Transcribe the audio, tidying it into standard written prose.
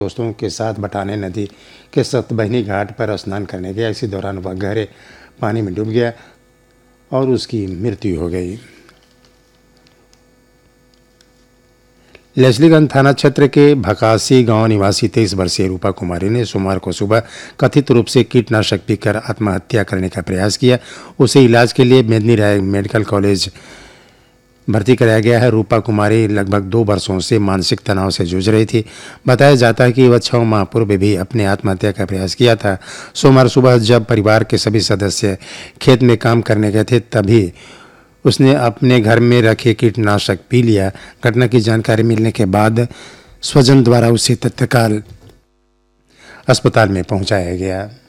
दोस्तों के साथ बटाने नदी के सतबहिनी घाट पर स्नान करने गया। इसी दौरान वह गहरे पानी में डूब गया और उसकी मृत्यु हो गई। लेस्लीगंज थाना क्षेत्र के भकासी गांव निवासी 23 वर्षीय रूपा कुमारी ने सोमवार को सुबह कथित रूप से कीटनाशक पीकर आत्महत्या करने का प्रयास किया। उसे इलाज के लिए मेदिनी राय मेडिकल कॉलेज भर्ती कराया गया है। रूपा कुमारी लगभग 2 वर्षों से मानसिक तनाव से जूझ रही थी। बताया जाता है कि वह 6 माह पूर्व भी अपने आत्महत्या का प्रयास किया था। सोमवार सुबह जब परिवार के सभी सदस्य खेत में काम करने गए थे तभी उसने अपने घर में रखे कीटनाशक पी लिया। घटना की जानकारी मिलने के बाद स्वजन द्वारा उसे तत्काल अस्पताल में पहुंचाया गया।